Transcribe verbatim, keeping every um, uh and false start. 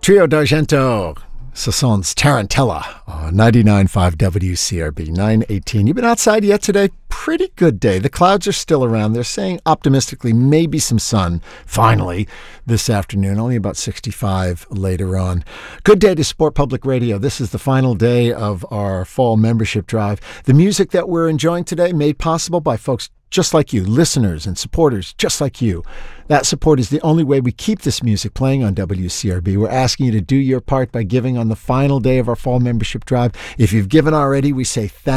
Trio d'Argento. Ce son's Tarantella on ninety-nine point five W C R B, nine eighteen. You been outside yet today? Pretty good day. The clouds are still around. They're saying optimistically maybe some sun finally this afternoon, only about sixty-five later on. Good day to support public radio. This is the final day of our fall membership drive. The music that we're enjoying today made possible by folks just like you, listeners and supporters just like you. That support is the only way we keep this music playing on W C R B. We're asking you to do your part by giving on the final day of our fall membership drive. If you've given already, we say thank you.